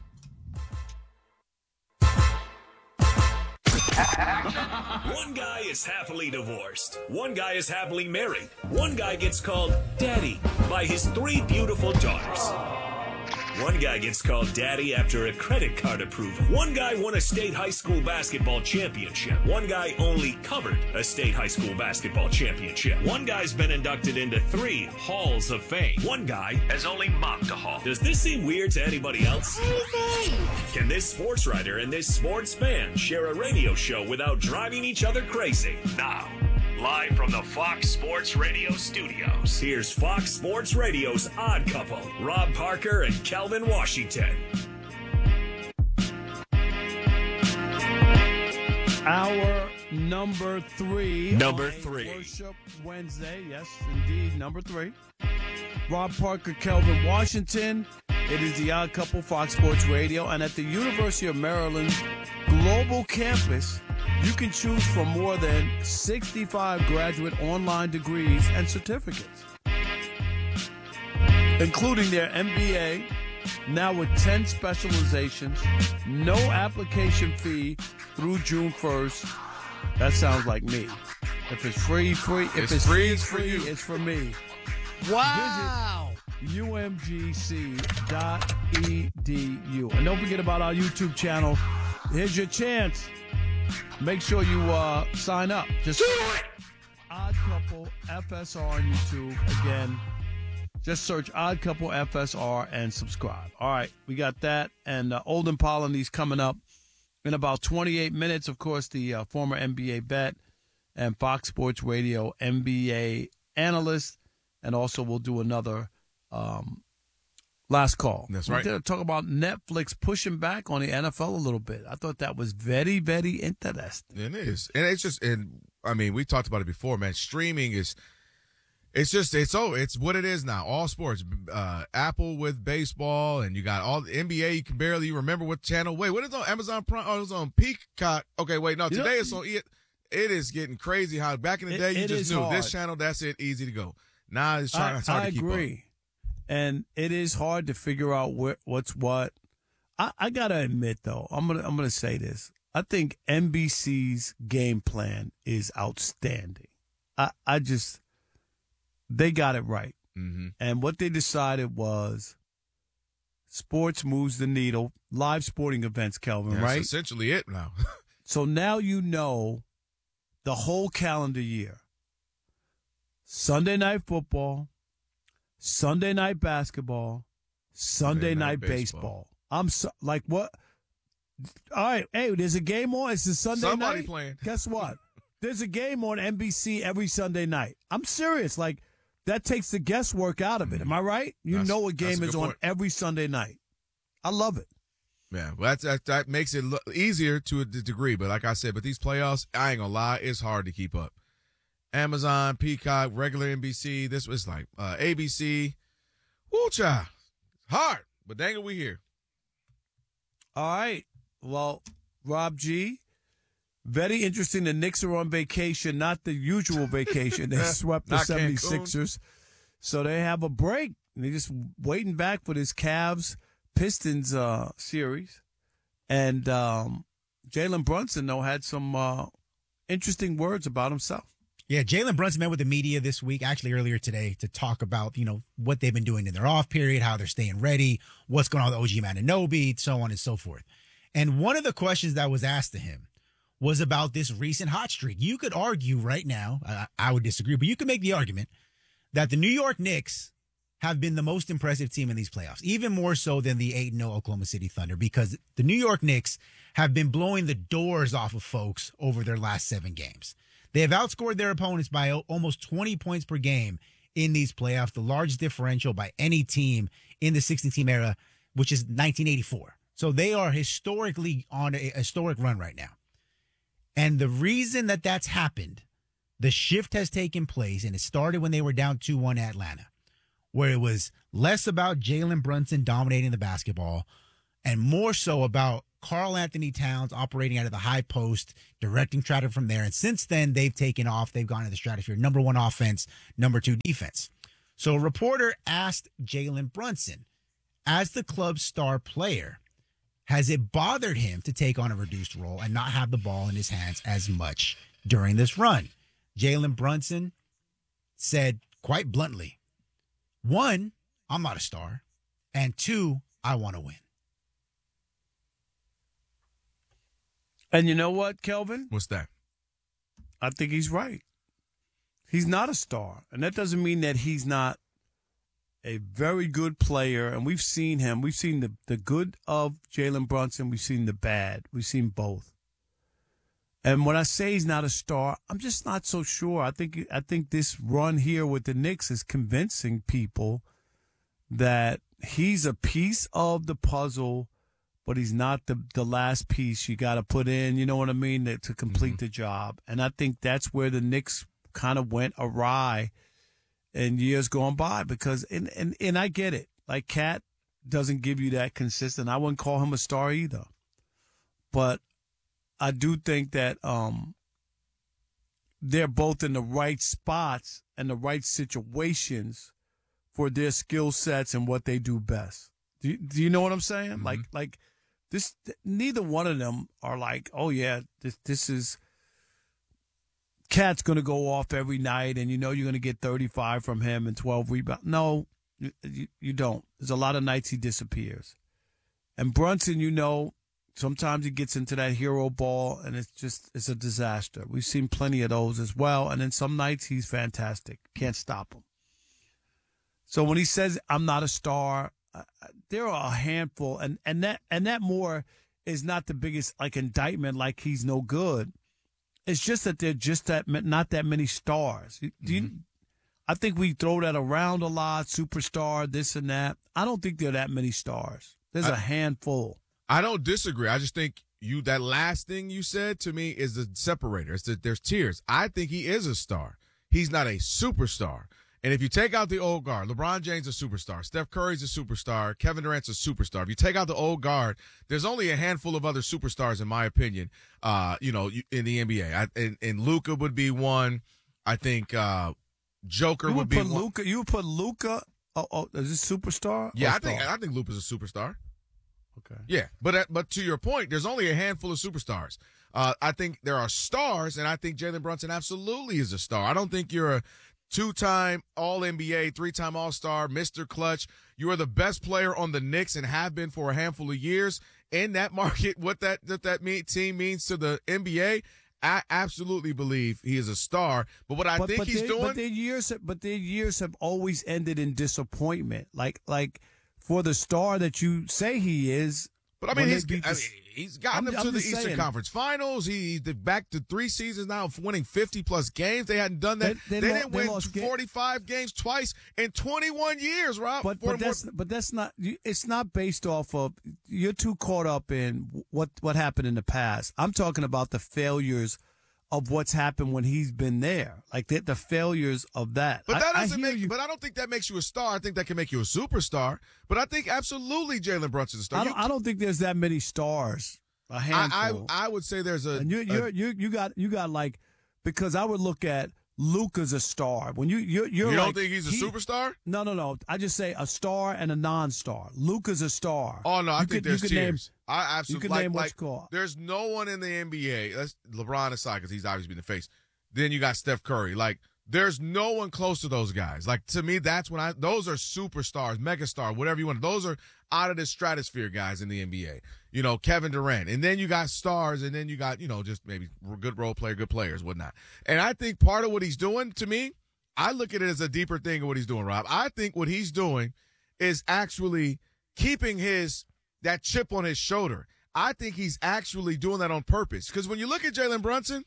One guy is happily divorced. One guy is happily married. One guy gets called daddy by his three beautiful daughters. One guy gets called daddy after a credit card approval. One guy won a state high school basketball championship. One guy only covered a state high school basketball championship. One guy's been inducted into three halls of fame. One guy has only mopped a hall. Does this seem weird to anybody else? Can this sports writer and this sports fan share a radio show without driving each other crazy? Now, live from the Fox Sports Radio studios, here's Fox Sports Radio's Odd Couple, Rob Parker and Kelvin Washington. Hour number three. Number on three. Worship Wednesday. Yes, indeed, number three. Rob Parker, Kelvin Washington. It is the Odd Couple, Fox Sports Radio. And at the University of Maryland's global campus, you can choose from more than sixty-five graduate online degrees and certificates, including their M B A, now with ten specializations, no application fee through June first. That sounds like me. If it's free, free. If It's it's, free, free, it's for free, you. it's for me. Wow. Visit U M G C dot E D U. And don't forget about our YouTube channel. Here's your chance. Make sure you uh, sign up. Just Odd Couple F S R on YouTube. Again, just search Odd Couple F S R and subscribe. All right, we got that. And uh, Olden Polynice coming up in about twenty-eight minutes. Of course, the uh, former N B A vet and Fox Sports Radio N B A analyst. And also we'll do another um, last call. That's We're right. going to talk about Netflix pushing back on the N F L a little bit. I thought that was very, very interesting. It is. And it's just, and I mean, we talked about it before, man. Streaming is, it's just, it's oh, it's what it is now. All sports. Uh, Apple with baseball, and you got all the N B A. You can barely remember what channel. Wait, what is it on Amazon Prime? Oh, it's on Peacock. Okay, wait, no, You today know- it's on E. It is getting crazy how back in the It- day you it just is knew hard. this channel, that's it, easy to go. Now it's trying I, it's hard I to keep agree. And it is hard to figure out where, what's what. I, I got to admit, though, I'm going to I'm gonna say this. I think N B C's game plan is outstanding. I, I just, they got it right. Mm-hmm. And what they decided was sports moves the needle. Live sporting events, Kelvin, That's right? essentially it now. So now you know the whole calendar year. Sunday night football, Sunday night basketball, Sunday, Sunday night night, baseball. baseball. I'm so, like, what? All right, hey, there's a game on. It's a Sunday Somebody night. playing. Guess what? There's a game on N B C every Sunday night. I'm serious. Like, that takes the guesswork out of it. Am I right? You That's- know a that's game a is good on point. every Sunday night. I love it. Yeah, well, that's, that, that makes it look easier to a d- degree. But like I said, but these playoffs, I ain't going to lie, it's hard to keep up. Amazon, Peacock, regular N B C, this was like uh, A B C. Woo, child. Hard, but dang it, we here. All right. Well, Rob G., very interesting. The Knicks are on vacation, not the usual vacation. They swept the Not seventy-sixers. So they have a break. They're just waiting back for this Cavs Pistons uh, series. And um, Jalen Brunson, though, had some uh, interesting words about himself. Yeah, Jalen Brunson met with the media this week, actually earlier today, to talk about, you know, what they've been doing in their off period, how they're staying ready, what's going on with O G Anunoby, so on and so forth. And one of the questions that was asked to him was about this recent hot streak. You could argue right now, I, I would disagree, but you could make the argument that the New York Knicks have been the most impressive team in these playoffs, even more so than the eight and oh Oklahoma City Thunder, because the New York Knicks have been blowing the doors off of folks over their last seven games. They have outscored their opponents by almost twenty points per game in these playoffs, the largest differential by any team in the sixteen-team era, which is nineteen eighty-four. So they are historically on a historic run right now. And the reason that that's happened, the shift has taken place, and it started when they were down two one at Atlanta, where it was less about Jalen Brunson dominating the basketball and more so about Karl Anthony Towns operating out of the high post, directing traffic from there. And since then, they've taken off. They've gone to the stratosphere. Number one offense, number two defense. So a reporter asked Jalen Brunson, as the club's star player, has it bothered him to take on a reduced role and not have the ball in his hands as much during this run? Jalen Brunson said quite bluntly, one, I'm not a star, and two, I want to win. And you know what, Kelvin? What's that? I think he's right. He's not a star, and that doesn't mean that he's not a very good player, and we've seen him. We've seen the, the good of Jalen Brunson. We've seen the bad. We've seen both. And when I say he's not a star, I'm just not so sure. I think I think this run here with the Knicks is convincing people that he's a piece of the puzzle, but he's not the, the last piece you got to put in, you know what I mean, to, to complete mm-hmm. the job. And I think that's where the Knicks kind of went awry in years gone by because, and, and, and I get it. Like, Cat doesn't give you that consistent. I wouldn't call him a star either. But I do think that um, they're both in the right spots and the right situations for their skill sets and what they do best. Do you, do you know what I'm saying? Mm-hmm. Like, like this, neither one of them are like, oh yeah, this, this is, Cat's going to go off every night and you know you're going to get thirty-five from him and twelve rebounds. No, you, you don't. There's a lot of nights he disappears. And Brunson, you know, sometimes he gets into that hero ball and it's just, it's a disaster. We've seen plenty of those as well. And then some nights he's fantastic. Can't stop him. So when he says, I'm not a star, uh, there are a handful. And, and that, and that more is not the biggest like indictment, like he's no good. It's just that they're just that not that many stars. Do you, mm-hmm. I think we throw that around a lot, superstar, this and that. I don't think there are that many stars. There's I, a handful. I don't disagree. I just think you that last thing you said to me is the separator. It's that there's tiers. I think he is a star. He's not a superstar. And if you take out the old guard, LeBron James is a superstar. Steph Curry's a superstar. Kevin Durant's a superstar. If you take out the old guard, there's only a handful of other superstars, in my opinion, uh, you know, in the N B A. I, and, and Luka would be one. I think uh, Joker you would, would be put one. Luka, you would put Luka oh, oh, is this superstar? Yeah, I star? think I think Luka's a superstar. Okay. Yeah, but uh, but to your point, there's only a handful of superstars. Uh, I think there are stars, and I think Jalen Brunson absolutely is a star. I don't think you're a two-time All N B A, three-time All-Star, Mister Clutch. You are the best player on the Knicks and have been for a handful of years. In that market, what that that, that mean, team means to the N B A, I absolutely believe he is a star. But what I but, think but he's they, doing, but their years, but their years have always ended in disappointment. Like like for the star that you say he is. But I mean, he's, the, I mean, he's gotten I'm, them to I'm the Eastern saying, Conference Finals. He's back to three seasons now of winning fifty plus games. They hadn't done that. They, they, they didn't they win forty-five ga- games twice in twenty-one years, Rob. But, but that's more- but that's not. It's not based off of. You're too caught up in what what happened in the past. I'm talking about the failures of what's happened when he's been there, like the, the failures of that. But that I, doesn't I make you. But I don't think that makes you a star. I think that can make you a superstar. But I think absolutely Jalen Brunson's a star. I don't, you, I don't think there's that many stars. A handful. I, I I would say there's a. And you you you you got you got like because I would look at Luka's a star. When you you're, you're you like, don't think he's a he, superstar? No, no, no. I just say a star and a non-star. Luka's a star. Oh no, I you think could, there's you could tiers. Name, I absolutely you can like, name like what's called. There's no one in the N B A. That's LeBron aside because he's obviously been the face. Then you got Steph Curry. Like there's no one close to those guys. Like to me, that's when I those are superstars, megastar, whatever you want. Those are out of the stratosphere guys in the N B A. You know, Kevin Durant. And then you got stars, and then you got, you know, just maybe good role player, good players, whatnot. And I think part of what he's doing, to me, I look at it as a deeper thing of what he's doing, Rob. I think what he's doing is actually keeping his that chip on his shoulder. I think he's actually doing that on purpose. Because when you look at Jalen Brunson,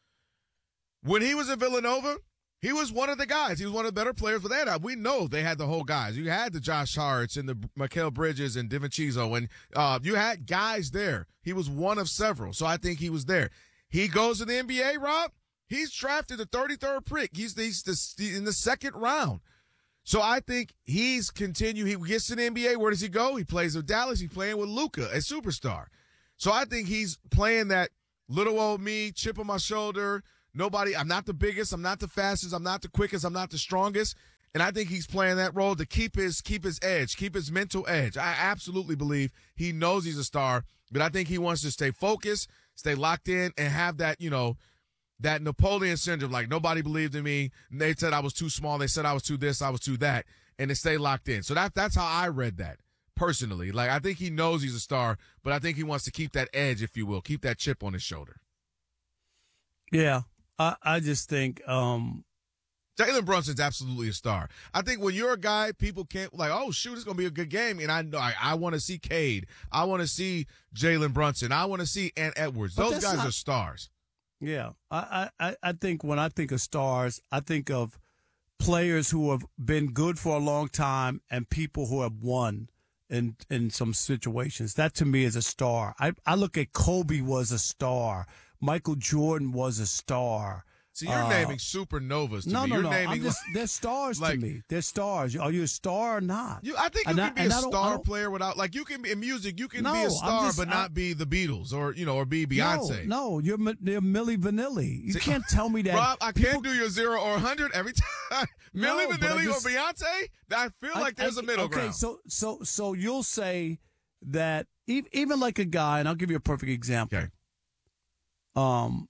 when he was at Villanova, he was one of the guys. He was one of the better players for that. We know they had the whole guys. You had the Josh Harts and the Mikal Bridges and DiVincenzo, and uh, you had guys there. He was one of several, so I think he was there. He goes to the N B A, Rob. He's drafted the thirty-third pick. He's, he's the, in the second round. So I think he's continue. He gets to the N B A. Where does he go? He plays with Dallas. He's playing with Luka, a superstar. So I think he's playing that little old me, chip on my shoulder. Nobody, I'm not the biggest. I'm not the fastest. I'm not the quickest. I'm not the strongest. And I think he's playing that role to keep his keep his edge, keep his mental edge. I absolutely believe he knows he's a star, but I think he wants to stay focused, stay locked in, and have that, you know, that Napoleon syndrome. Like, nobody believed in me. They said I was too small. They said I was too this, I was too that, and to stay locked in. So that that's how I read that personally. Like, I think he knows he's a star, but I think he wants to keep that edge, if you will, keep that chip on his shoulder. Yeah, I, I just think um, – Jalen Brunson's absolutely a star. I think when you're a guy, people can't like, oh shoot, it's gonna be a good game. And I know I, I want to see Cade. I want to see Jalen Brunson. I want to see Ant Edwards. But Those guys not, are stars. Yeah, I, I I think when I think of stars, I think of players who have been good for a long time and people who have won in in some situations. That to me is a star. I I look at Kobe was a star. Michael Jordan was a star. See, you're uh, naming supernovas to no, me. No, you're no, naming I'm just, like, they're stars like, to me. They're stars. Are you a star or not? You, I think you and can I, be a star player without, like, you can be in music. You can no, be a star, just, but not I, be the Beatles or you know, or be Beyonce. No, no, you're, you're Milli Vanilli. You See, can't tell me that. Rob, I people, can't do your zero or a hundred every time. Milli no, Vanilli just, or Beyonce. I feel I, like there's I, a middle okay, ground. Okay, so so so you'll say that even like a guy, and I'll give you a perfect example. Okay. Um.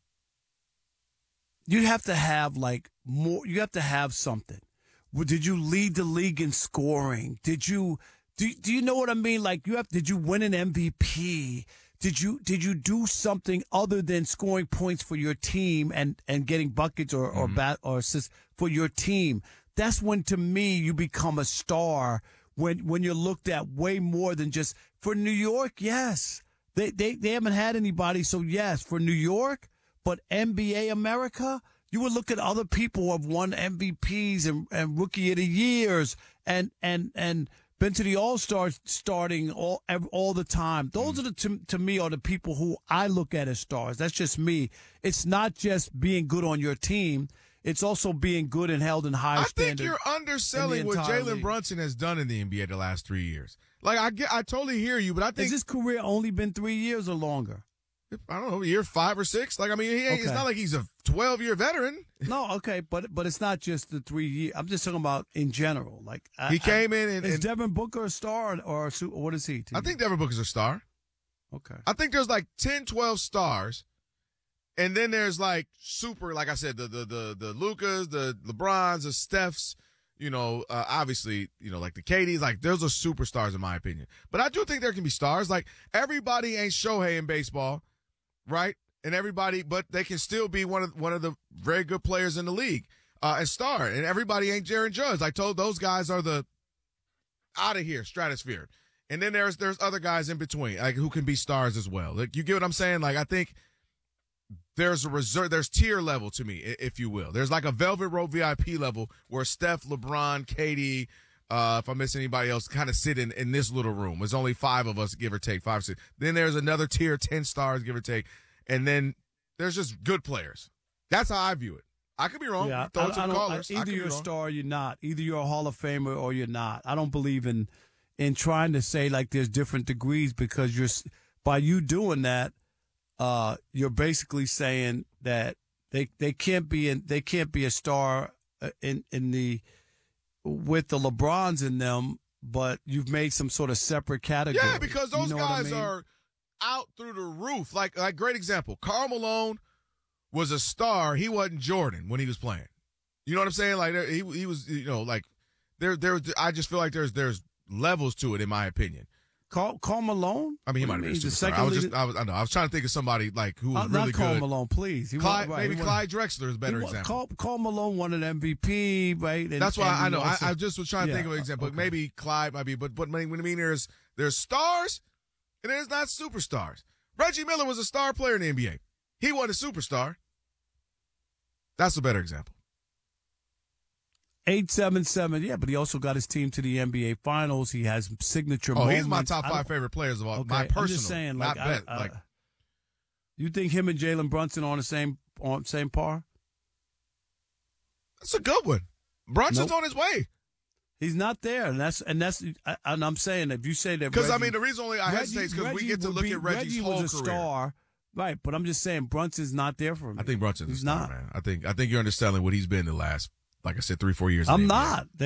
You have to have like more. You have to have something. Did you lead the league in scoring? Did you do? Do you know what I mean? Like you have. Did you win an M V P? Did you did you do something other than scoring points for your team and, and getting buckets or or Mm-hmm. bat or assists for your team? That's when, to me, you become a star. When when you're looked at way more than just for New York. Yes, they they they haven't had anybody. So yes, for New York. But N B A America, you would look at other people who have won M V Ps and, and Rookie of the Years and and and been to the All-Star starting all all the time. Those are the to, to me are the people who I look at as stars. That's just me. It's not just being good on your team. It's also being good and held in high I standard. think you're underselling what Jalen Brunson has done in the N B A the last three years. Like I get, I totally hear you, but I think has his career only been three years or longer? I don't know, year five or six. Like, I mean, he ain't, Okay. it's not like he's a twelve-year veteran. No, okay, but but it's not just the three years. I'm just talking about in general. Like I, He came I, in and- is and- Devin Booker a star or, a, su- what is he? to I you? think Devin Booker's a star. Okay. I think there's like ten, twelve stars. And then there's like super, like I said, the the the, the Lucas, the LeBrons, the Stephs, you know, uh, obviously, you know, like the K Ds, like those are superstars in my opinion. But I do think there can be stars. Like everybody ain't Shohei in baseball, right? And everybody, but they can still be one of one of the very good players in the league, uh, and star. And everybody ain't Jaron Judge. I told those guys are the out of here stratosphere. And then there's there's other guys in between, like who can be stars as well. Like you get what I'm saying? Like I think there's a reserve, there's tier level to me, if you will. There's like a Velvet Rope V I P level where Steph, LeBron, K D, uh, if I miss anybody else, kind of sit in, in this little room. There's only five of us, give or take, five, six. Then there's another tier, ten stars, give or take. And then there's just good players. That's how I view it. I could be wrong. Yeah, Throw I, it to I the don't, callers. I, either you're a wrong. star or you're not. Either you're a Hall of Famer or you're not. I don't believe in in trying to say like there's different degrees because you're by you doing that, uh, you're basically saying that they they can't be in, they can't be a star in in the with the LeBrons in them, but you've made some sort of separate category. Yeah, because those you know guys what I mean? are out through the roof. Like, like great example. Karl Malone was a star. He wasn't Jordan when he was playing. You know what I'm saying? Like he he was, you know, like there there. I just feel like there's there's levels to it in my opinion. Karl, Karl Malone. I mean, he What might do have you been a mean? The superstar. second I was just leader- I was I know I was trying to think of somebody like who was Uh, really not Karl good. Malone, please. He Clyde, won- right, maybe he won- Clyde Drexler is a better he won- example. Karl, Karl Malone won an M V P, right? And- That's why and I he know. also- I, I just was trying to Yeah, think of an example. okay. Maybe Clyde might be, but but what I mean there's there's stars and there's not superstars. Reggie Miller was a star player in the N B A. He wasn't a superstar. That's a better example. eight seven seven, yeah, but he also got his team to the N B A Finals. He has signature Oh, moments. he's my top I five don't- favorite players of all. Okay, My I'm personal, just saying, not like, I- bet. I- like You think him and Jalen Brunson are on the same on same par? that's a good one. Brunson's Nope. on his way. He's not there, and that's and that's and I'm saying if you say that because I Reggie- mean the reason only I Reggie- hesitate is because we Reggie get to would look be- at Reggie's Reggie whole was a career. star, right? But I'm just saying Brunson's not there for me. I think Brunson's He's a star, not. man. I think I think you're underselling what he's been the last, like I said, three four years. in I'm the N B A. not.